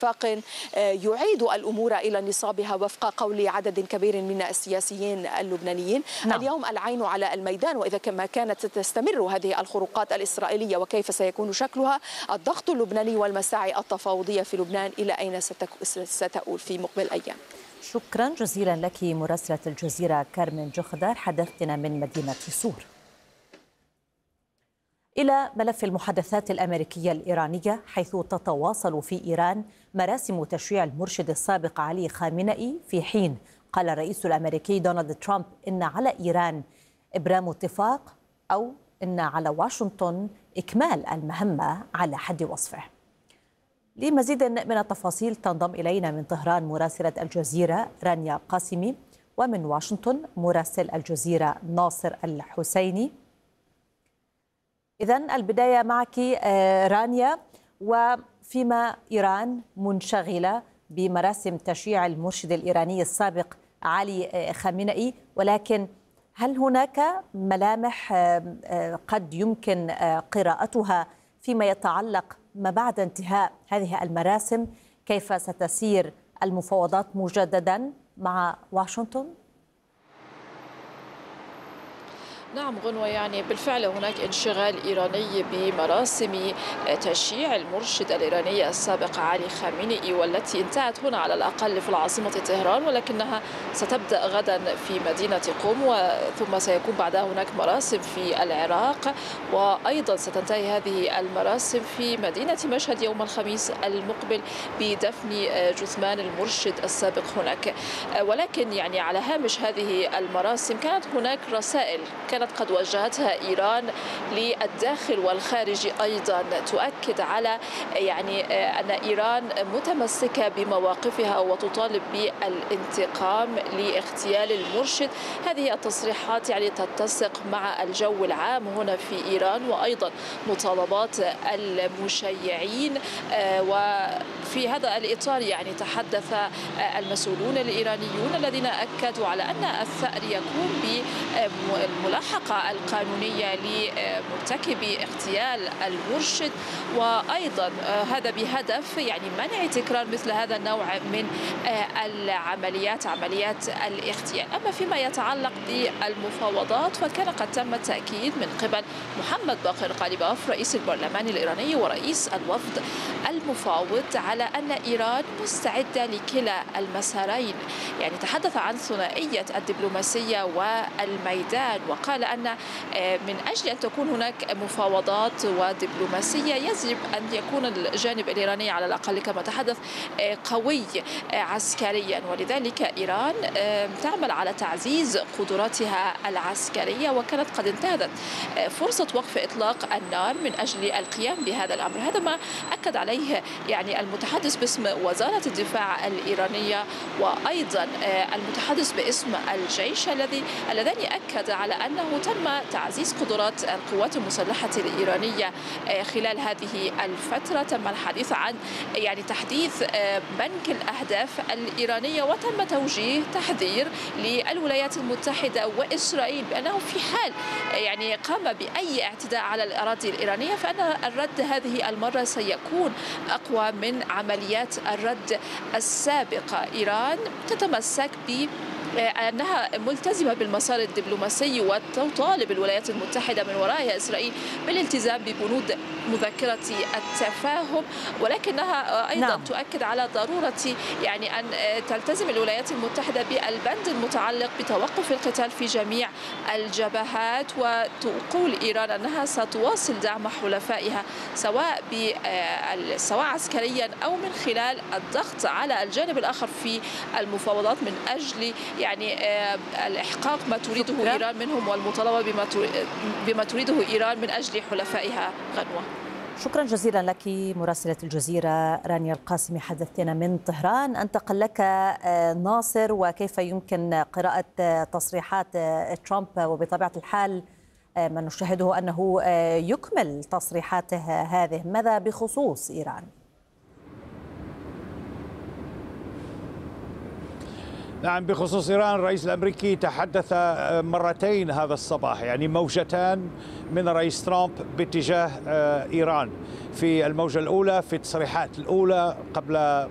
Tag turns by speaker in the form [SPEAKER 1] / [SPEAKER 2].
[SPEAKER 1] اتفاق يعيد الأمور إلى نصابها وفق قول عدد كبير من السياسيين اللبنانيين. اليوم العين على الميدان، وإذا كما كانت تستمر هذه الخروقات الإسرائيلية وكيف سيكون شكلها، الضغط اللبناني والمساعي التفاوضية في لبنان إلى أين ستؤول في مقبل أيام.
[SPEAKER 2] شكرا جزيلا لك مراسلة الجزيرة كارمن جخدار، حدثتنا من مدينة صور. إلى ملف المحادثات الأمريكية الإيرانية، حيث تتواصل في إيران مراسم تشييع المرشد السابق علي خامنئي، في حين قال الرئيس الأمريكي دونالد ترامب إن على إيران إبرام اتفاق، أو إن على واشنطن إكمال المهمة على حد وصفه. لمزيد من التفاصيل تنضم إلينا من طهران مراسلة الجزيرة رانيا قاسمي، ومن واشنطن مراسل الجزيرة ناصر الحسيني. إذن البداية معك رانيا، وفيما إيران منشغلة بمراسم تشييع المرشد الإيراني السابق علي خامنئي، ولكن هل هناك ملامح قد يمكن قراءتها فيما يتعلق ما بعد انتهاء هذه المراسم؟ كيف ستسير المفاوضات مجددا مع واشنطن؟
[SPEAKER 3] نعم غنوة، يعني بالفعل هناك انشغال إيراني بمراسم تشييع المرشد الإيراني السابق علي خامنئي، والتي انتهت هنا على الأقل في العاصمة طهران، ولكنها ستبدأ غدا في مدينة قم، ثم سيكون بعدها هناك مراسم في العراق، وأيضا ستنتهي هذه المراسم في مدينة مشهد يوم الخميس المقبل بدفن جثمان المرشد السابق هناك. ولكن يعني على هامش هذه المراسم كانت هناك رسائل كانت قد وجهتها إيران للداخل والخارج، أيضا تؤكد على يعني أن إيران متمسكة بمواقفها وتطالب بالانتقام لاغتيال المرشد. هذه التصريحات يعني تتسق مع الجو العام هنا في إيران، وأيضا مطالبات المشيعين. وفي هذا الإطار يعني تحدث المسؤولون الإيرانيون الذين أكدوا على أن الثأر يكون بالملاحقة القانونية لمرتكبي اغتيال المرشد، وأيضا هذا بهدف يعني منع تكرار مثل هذا النوع من عمليات الاغتيال. أما فيما يتعلق بالمفاوضات فكان قد تم التأكيد من قبل محمد باقر غالباف رئيس البرلمان الإيراني ورئيس الوفد المفاوض على أن إيران مستعدة لكلا المسارين. يعني تحدث عن ثنائية الدبلوماسية والميدان، وقال أن من أجل أن تكون هناك مفاوضات ودبلوماسية يجب أن يكون الجانب الإيراني على الأقل كما تحدث قوي عسكريا، ولذلك إيران تعمل على تعزيز قدراتها العسكرية، وكانت قد انتهزت فرصة وقف إطلاق النار من أجل القيام بهذا الأمر. هذا ما أكد عليه يعني المتحدث باسم وزارة الدفاع الإيرانية، وأيضا المتحدث باسم الجيش اللذان أكد على أنه تم تعزيز قدرات القوات المسلحة الإيرانية خلال هذه الفترة. تم الحديث عن يعني تحديث بنك الأهداف الإيرانية، وتم توجيه تحذير للولايات المتحدة وإسرائيل بأنه في حال يعني قام بأي اعتداء على الأراضي الإيرانية فإن الرد هذه المرة سيكون أقوى من عمليات الرد السابقة. إيران تتمسك أنها ملتزمة بالمسار الدبلوماسي وتطالب الولايات المتحدة من ورائها إسرائيل بالالتزام ببنود مذكرة التفاهم، ولكنها أيضا تؤكد على ضرورة يعني أن تلتزم الولايات المتحدة بالبند المتعلق بتوقف القتال في جميع الجبهات، وتقول إيران أنها ستواصل دعم حلفائها سواء عسكريا أو من خلال الضغط على الجانب الآخر في المفاوضات من أجل يعني الإحقاق ما تريده إيران منهم، والمطالبة بما تريده إيران من أجل حلفائها. غنوة،
[SPEAKER 2] شكرا جزيلا لك مراسلة الجزيرة رانيا القاسمي، حدثتنا من طهران. أنتقل لك ناصر، وكيف يمكن قراءة تصريحات ترامب؟ وبطبيعة الحال ما نشاهده أنه يكمل تصريحاته هذه، ماذا بخصوص إيران؟
[SPEAKER 4] نعم، بخصوص إيران الرئيس الأمريكي تحدث مرتين هذا الصباح، يعني موجتان من الرئيس ترامب باتجاه إيران. في الموجة الأولى في التصريحات الأولى قبل